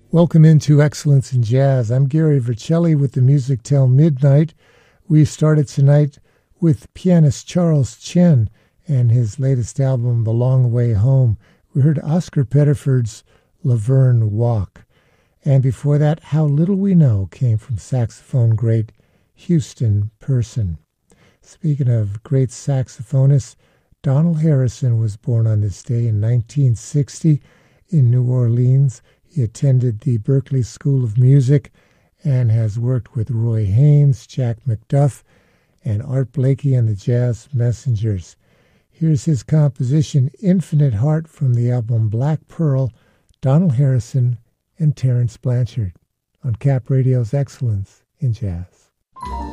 Welcome into Excellence in Jazz. I'm Gary Vercelli with the music till midnight. We started tonight with pianist Charles Chen and his latest album, The Long Way Home. We heard Oscar Pettiford's Laverne Walk. And before that, How Little We Know came from saxophone great Houston Person. Speaking of great saxophonists, Donald Harrison was born on this day in 1960 in New Orleans. He attended the Berklee School of Music and has worked with Roy Haynes, Jack McDuff, and Art Blakey and the Jazz Messengers. Here's his composition, Infinite Heart, from the album Black Pearl, Donald Harrison and Terence Blanchard on Cap Radio's Excellence in Jazz.